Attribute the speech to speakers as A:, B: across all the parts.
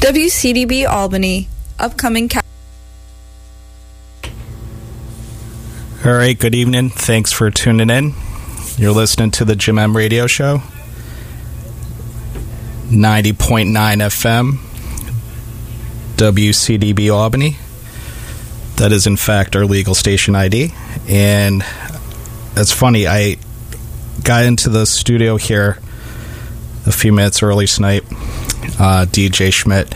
A: WCDB Albany, upcoming.
B: All right, good evening. Thanks for tuning in. You're listening to the Jim M Radio Show, 90.9 FM, WCDB Albany. That is, in fact, our legal station ID. And it's funny, I got into the studio here a few minutes early tonight. DJ Schmidt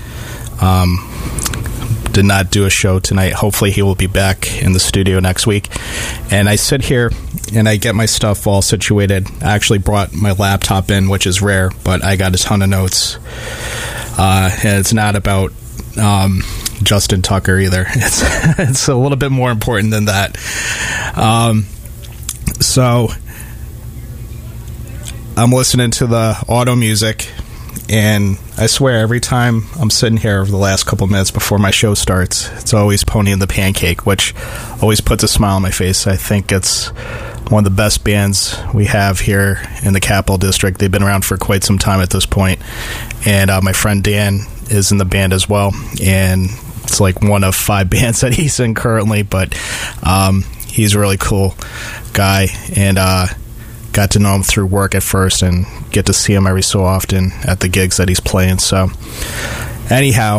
B: did not do a show tonight. Hopefully he will be back in the studio next week. And I sit here and I get my stuff all situated. I actually brought my laptop in, which is rare, but I got a ton of notes. And it's not about Justin Tucker either. It's a little bit more important than that. So I'm listening to the auto music, and I swear every time I'm sitting here over the last couple minutes before my show starts, it's always Pony and the Pancake, which always puts a smile on my face. I think it's one of the best bands we have here in the Capital District. They've been around for quite some time at this point. And my friend Dan is in the band as well, and it's like one of 5 bands that he's in currently, but he's a really cool guy, and got to know him through work at first and get to see him every so often at the gigs that he's playing. So anyhow,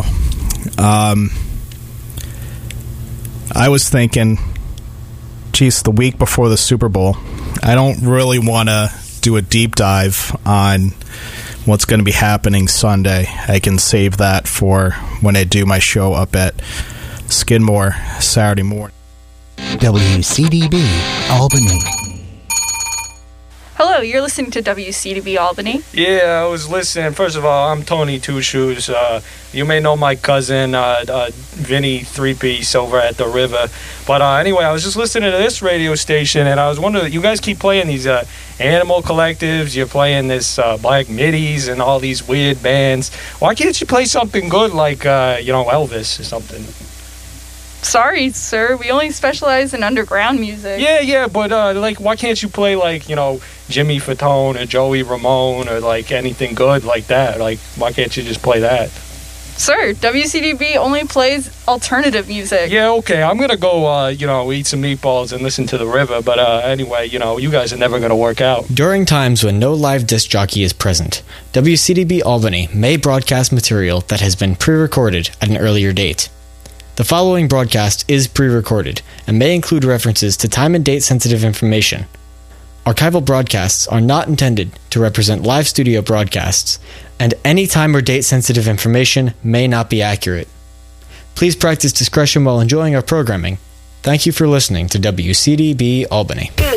B: I was thinking, geez, the week before the Super Bowl, I don't really want to do a deep dive on what's going to be happening Sunday. I can save that for when I do my show up at Skidmore Saturday morning.
C: WCDB Albany.
D: Hello, you're listening to WCDB Albany.
E: Yeah, I was listening. First of all, I'm Tony Two Shoes. You may know my cousin, Vinny Three-Piece over at the River. But anyway, I was just listening to this radio station, and I was wondering, you guys keep playing these Animal Collectives, you're playing this Black Middies and all these weird bands. Why can't you play something good like, Elvis or something?
D: Sorry, sir. We only specialize in underground music.
E: Yeah, but why can't you play Jimmy Fatone or Joey Ramone or anything good like that? Why can't you just play that?
D: Sir, WCDB only plays alternative music.
E: Yeah, okay. I'm gonna go, eat some meatballs and listen to the River. But anyway, you guys are never gonna work out.
F: During times when no live disc jockey is present, WCDB Albany may broadcast material that has been pre-recorded at an earlier date. The following broadcast is pre-recorded and may include references to time and date-sensitive information. Archival broadcasts are not intended to represent live studio broadcasts, and any time or date-sensitive information may not be accurate. Please practice discretion while enjoying our programming. Thank you for listening to WCDB Albany.